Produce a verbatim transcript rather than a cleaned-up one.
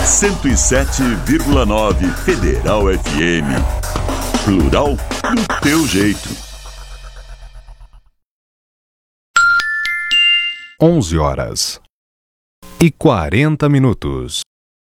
cento e sete vírgula nove Federal F M. Plural do teu jeito. onze horas e quarenta minutos.